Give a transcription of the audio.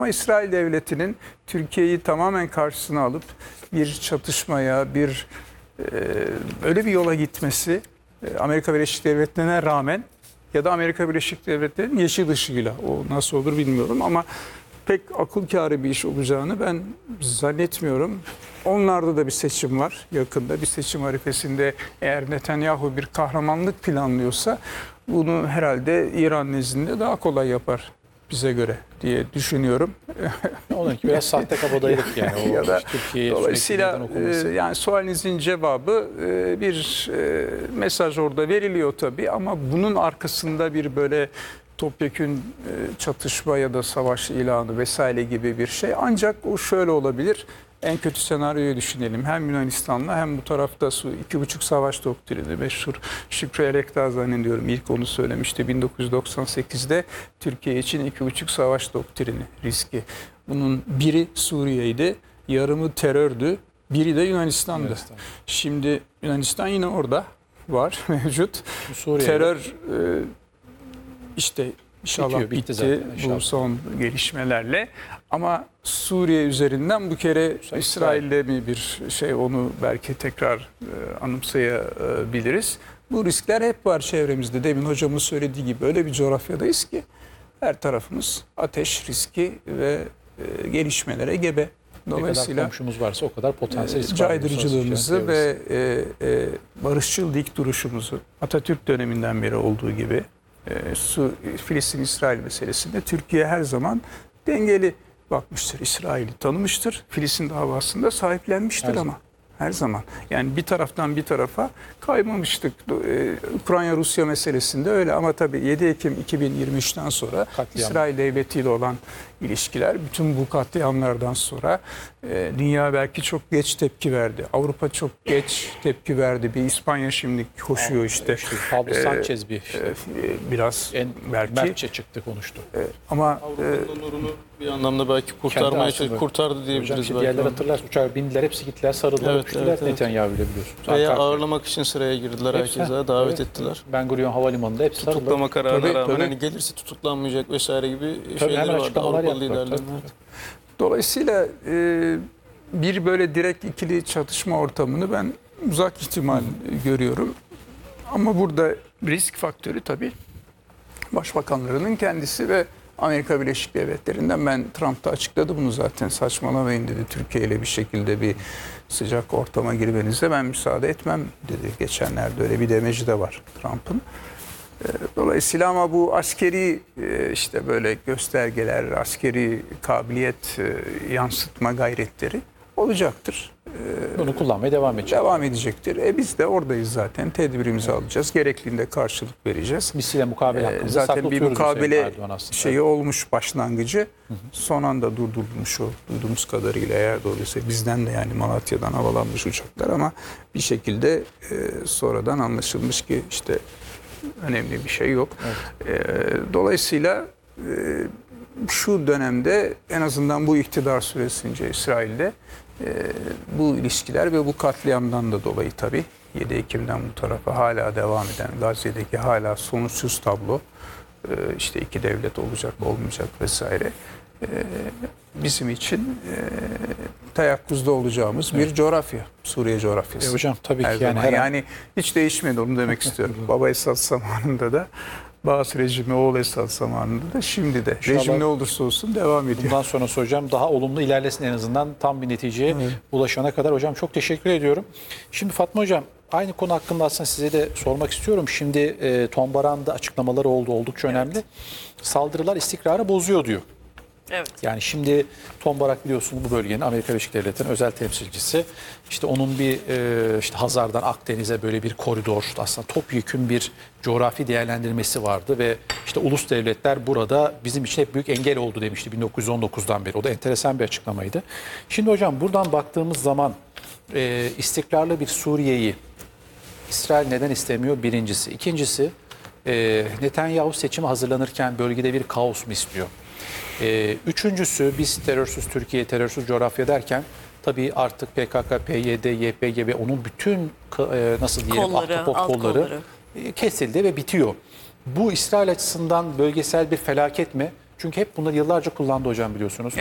Ama İsrail Devleti'nin Türkiye'yi tamamen karşısına alıp bir çatışmaya, öyle bir yola gitmesi Amerika Birleşik Devletleri'ne rağmen ya da Amerika Birleşik Devletleri'nin yeşil ışığıyla, o nasıl olur bilmiyorum ama pek akıl kârı bir iş olacağını ben zannetmiyorum. Onlarda da bir seçim var yakında. Bir seçim arifesinde eğer Netanyahu bir kahramanlık planlıyorsa bunu herhalde İran nezdinde daha kolay yapar bize göre diye düşünüyorum. Onunki biraz sahte kabadayılık yani. O ya da Türkiye'ye dolayısıyla yani sualinizin cevabı bir mesaj orada veriliyor tabii ama bunun arkasında bir böyle topyekün çatışma ya da savaş ilanı vesaire gibi bir şey. Ancak o şöyle olabilir. En kötü senaryoyu düşünelim. Hem Yunanistan'la hem bu tarafta 2,5 savaş doktrini meşhur Şükrü Elekdağ zannediyorum ilk onu söylemişti 1998'de Türkiye için 2,5 savaş doktrini riski. Bunun biri Suriye'ydi, yarımı terördü, biri de Yunanistan'dı. Şimdi Yunanistan yine orada var mevcut. Terör işte İnşallah bitti zaten, bu son gelişmelerle. Ama Suriye üzerinden bu kere İsrail'de mi bir şey onu belki tekrar anımsayabiliriz. Bu riskler hep var çevremizde. Demin hocamın söylediği gibi öyle bir coğrafyadayız ki her tarafımız ateş riski ve gelişmelere gebe. Dolayısıyla ne kadar komşumuz varsa o kadar potansiyel risk var. Caydırıcılığımızı ve barışçıl dik duruşumuzu Atatürk döneminden beri olduğu gibi Filistin-İsrail meselesinde Türkiye her zaman dengeli bakmıştır. İsrail'i tanımıştır. Filistin davasında sahiplenmiştir ama her zaman. Yani bir taraftan bir tarafa kaymamıştık. Ukrayna-Rusya meselesinde öyle ama tabii 7 Ekim 2023'ten sonra İsrail Devleti ile olan ilişkiler, bütün bu katliamlardan sonra dünya belki çok geç tepki verdi. Avrupa çok geç tepki verdi. Bir İspanya şimdi koşuyor işte. Pablo Sanchez biraz belki mertçe çıktı konuştu. Ama Avrupa'nın onurunu bir anlamda belki kurtardı diyebiliriz. Diğerler hatırlarsın. Uçağa bindiler, hepsi gittiler, sarıldılar, öpüştüler. Netanyahu bile biliyorsun. Veya ağırlamak için sıraya girdiler, herkese davet ettiler. Ben Gurion Havalimanı'nda hepsi sarıldı. Tutuklama kararına rağmen hani gelirse tutuklanmayacak vesaire gibi şeyler vardı Avrupalı liderlerin. Dolayısıyla bir böyle direkt ikili çatışma ortamını ben uzak ihtimal görüyorum. Ama burada risk faktörü tabii başbakanlarının kendisi ve Amerika Birleşik Devletleri'nden. Ben Trump da açıkladı bunu zaten, saçmalamayın dedi, Türkiye ile bir şekilde bir sıcak ortama girmenize ben müsaade etmem dedi. Geçenlerde öyle bir demeci de var Trump'ın. Dolayısıyla ama bu askeri işte böyle göstergeler, askeri kabiliyet yansıtma gayretleri olacaktır. Bunu kullanmaya devam edecek. Devam edecektir. Biz de oradayız zaten. Tedbirimizi alacağız. Gerektiğinde karşılık vereceğiz. Misliyle mukabele hakkında zaten bir mukabele şeyi olmuş başlangıcı. Son anda durdurulmuş o duyduğumuz kadarıyla, eğer doğruysa bizden de, yani Malatya'dan havalanmış uçaklar ama bir şekilde sonradan anlaşılmış ki işte önemli bir şey yok. Dolayısıyla şu dönemde en azından bu iktidar süresince İsrail'de bu ilişkiler ve bu katliamdan da dolayı tabii 7 Ekim'den bu tarafa hala devam eden Gazze'deki hala sonuçsuz tablo, işte iki devlet olacak olmayacak vesaire, bizim için teyakkuzda olacağımız bir coğrafya, Suriye coğrafyası. Hocam tabii ki yani hiç değişmedi, onu demek istiyorum. Baba Esad zamanında da, Bağız rejimi oğul Esad zamanında da, şimdi de rejim ne olursa olsun devam ediyor. Bundan sonra hocam daha olumlu ilerlesin, en azından tam bir neticeye ulaşana kadar. Hocam çok teşekkür ediyorum. Şimdi Fatma Hocam, aynı konu hakkında aslında size de sormak istiyorum. Şimdi Tom Barak'ın da açıklamaları oldu, oldukça önemli. Saldırılar istikrarı bozuyor diyor. Evet. Yani şimdi Tom Barak biliyorsunuz bu bölgenin Amerika Birleşik Devletleri'nin özel temsilcisi. İşte onun bir işte Hazar'dan Akdeniz'e böyle bir koridor, aslında topyekün bir coğrafi değerlendirmesi vardı ve işte ulus devletler burada bizim için hep büyük engel oldu demişti 1919'dan beri. O da enteresan bir açıklamaydı. Şimdi hocam buradan baktığımız zaman istikrarlı bir Suriye'yi İsrail neden istemiyor? Birincisi. İkincisi, Netanyahu seçime hazırlanırken bölgede bir kaos mu istiyor? Üçüncüsü, biz terörsüz Türkiye, terörsüz coğrafya derken tabii artık PKK, PYD, YPG ve onun bütün nasıl diyelim ahtapot kolları kesildi ve bitiyor. Bu İsrail açısından bölgesel bir felaket mi? Çünkü hep bunları yıllarca kullandı hocam biliyorsunuz.